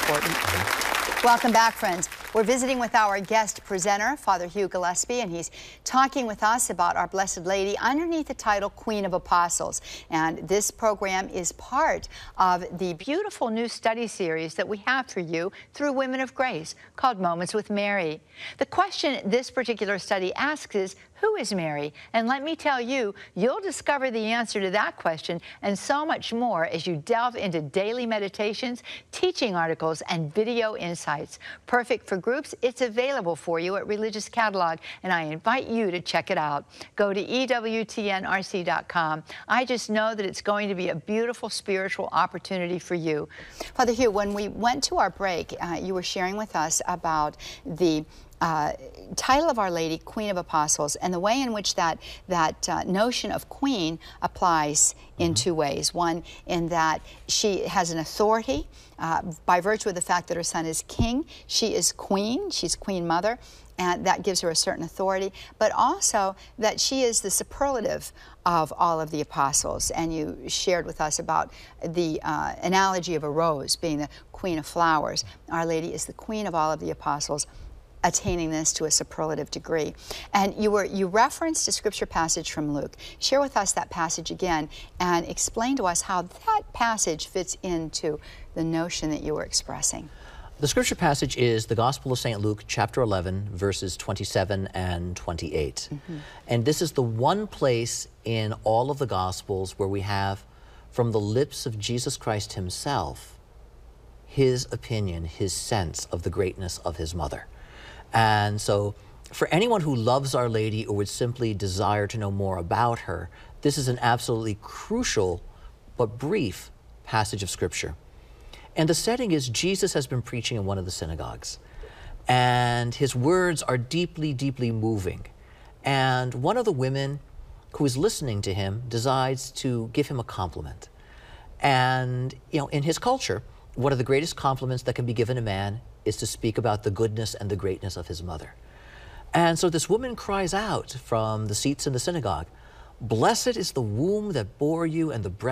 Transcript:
important. Welcome back, friends. We're visiting with our guest presenter, Father Hugh Gillespie, and he's talking with us about Our Blessed Lady underneath the title Queen of Apostles. And this program is part of the beautiful new study series that we have for you through Women of Grace called Moments with Mary. The question this particular study asks is, who is Mary? And let me tell you, you'll discover the answer to that question and so much more as you delve into daily meditations, teaching articles, and video insights. Perfect for groups, it's available for you at Religious Catalog, and I invite you to check it out. Go to EWTNRC.com. I just know that it's going to be a beautiful spiritual opportunity for you. Father Hugh, when we went to our break, you were sharing with us about the title of Our Lady, Queen of Apostles, and the way in which that notion of queen applies in two ways. One, in that she has an authority by virtue of the fact that her son is king. She is queen. She's queen mother, and that gives her a certain authority, but also that she is the superlative of all of the apostles. And you shared with us about the analogy of a rose being the queen of flowers. Our Lady is the queen of all of the apostles, attaining this to a superlative degree. And you referenced a scripture passage from Luke. Share with us that passage again and explain to us how that passage fits into the notion that you were expressing. The scripture passage is the Gospel of St. Luke, chapter 11, verses 27 and 28. And this is the one place in all of the Gospels where we have, from the lips of Jesus Christ himself, his opinion, his sense of the greatness of his mother. And so for anyone who loves Our Lady or would simply desire to know more about her, this is an absolutely crucial but brief passage of Scripture. And the setting is Jesus has been preaching in one of the synagogues, and his words are deeply, deeply moving. And one of the women who is listening to him decides to give him a compliment. And, you know, in his culture, one of the greatest compliments that can be given a man is to speak about the goodness and the greatness of his mother. And so this woman cries out from the seats in the synagogue, "Blessed is the womb that bore you and the breast